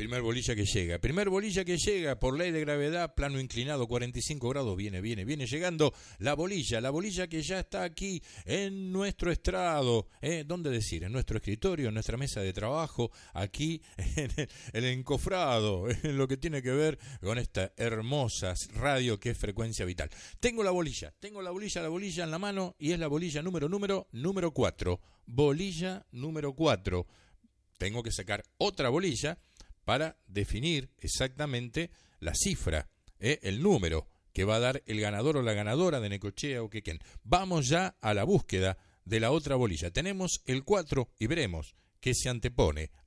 primer bolilla que llega. Primer bolilla que llega por ley de gravedad, plano inclinado 45 grados. Viene llegando la bolilla que ya está aquí en nuestro estrado. ¿Dónde decir? En nuestro escritorio, en nuestra mesa de trabajo, aquí en el encofrado, en lo que tiene que ver con esta hermosa radio que es Frecuencia Vital. Tengo la bolilla en la mano y es la bolilla número 4. Bolilla número 4. Tengo que sacar otra bolilla para definir exactamente la cifra, el número que va a dar el ganador o la ganadora de Necochea o Quequén. Vamos ya a la búsqueda de la otra bolilla. Tenemos el 4 y veremos qué se antepone